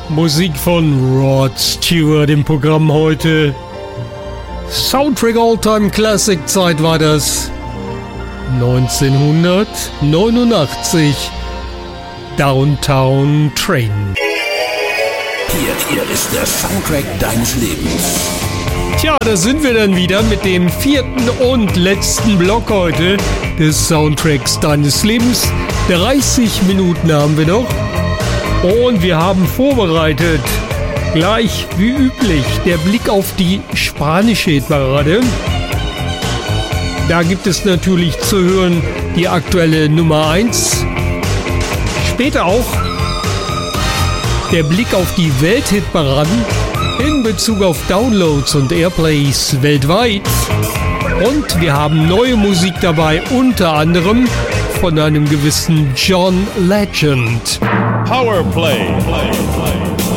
Musik von Rod Stewart im Programm heute. Soundtrack All-Time Classic Zeit war das. 1989. Downtown Train. Hier ist der Soundtrack deines Lebens. Tja, da sind wir dann wieder mit dem vierten und letzten Block heute des Soundtracks deines Lebens. 30 Minuten haben wir noch. Und wir haben vorbereitet, gleich wie üblich, der Blick auf die spanische Hitparade. Da gibt es natürlich zu hören die aktuelle Nummer 1. Später auch der Blick auf die Welthitparaden in Bezug auf Downloads und Airplays weltweit. Und wir haben neue Musik dabei, unter anderem von einem gewissen John Legend. Power Play.